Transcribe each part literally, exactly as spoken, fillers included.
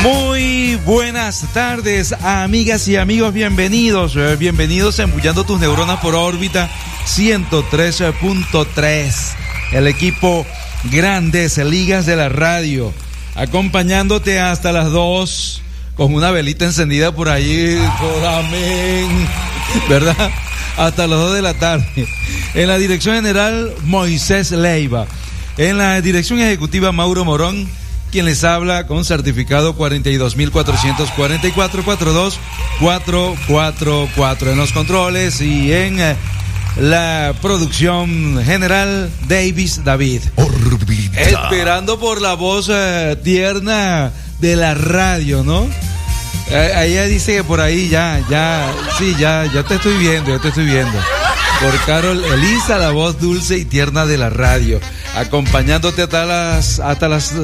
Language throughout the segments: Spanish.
Muy buenas tardes, amigas y amigos, bienvenidos, bienvenidos a Embullando tus neuronas por órbita ciento tres punto tres, el equipo Grandes Ligas de la Radio, acompañándote hasta las dos, con una velita encendida por ahí, por amén, ¿verdad? Hasta las dos de la tarde. En la dirección general, Moisés Leiva. En la dirección ejecutiva, Mauro Morón, quien les habla con certificado cuarenta y dos mil cuatrocientos cuarenta y cuatro, cuarenta y dos mil cuatrocientos cuarenta y cuatro. En los controles y en eh, la producción general, Davis David. Orbita. Esperando por la voz eh, tierna de la radio, ¿no? Eh, ella dice que por ahí ya, ya, sí, ya, ya te estoy viendo, ya te estoy viendo. Por Carol Elisa, la voz dulce y tierna de la radio, acompañándote hasta las, hasta las,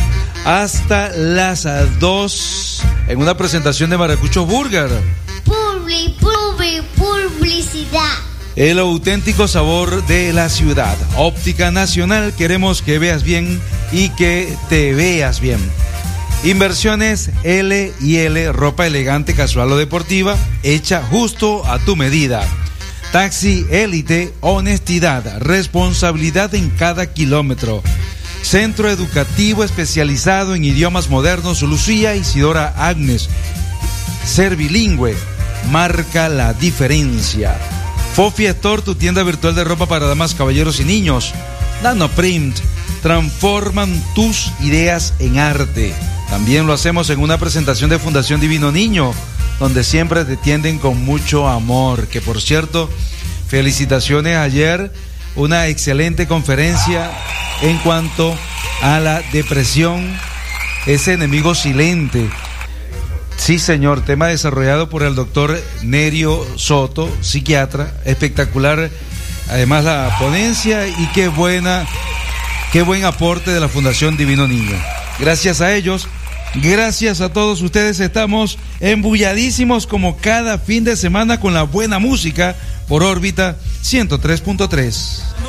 hasta las dos, en una presentación de Maracucho Burger. Publi, publi, publicidad. El auténtico sabor de la ciudad. Óptica Nacional, queremos que veas bien y que te veas bien. Inversiones L y L, ropa elegante, casual o deportiva, hecha justo a tu medida. Taxi Élite, honestidad, responsabilidad en cada kilómetro. Centro educativo especializado en idiomas modernos, Lucía Isidora Agnes. Ser bilingüe marca la diferencia. Fofi Store, tu tienda virtual de ropa para damas, caballeros y niños. Nanoprint, transforman tus ideas en arte. También lo hacemos en una presentación de Fundación Divino Niño, donde siempre te atienden con mucho amor. Que por cierto, felicitaciones ayer, una excelente conferencia en cuanto a la depresión, ese enemigo silente. Sí, señor, tema desarrollado por el doctor Nerio Soto, psiquiatra, espectacular. Además la ponencia y qué buena, qué buen aporte de la Fundación Divino Niño. Gracias a ellos, gracias a todos ustedes, estamos embulladísimos como cada fin de semana con la buena música por órbita ciento tres punto tres.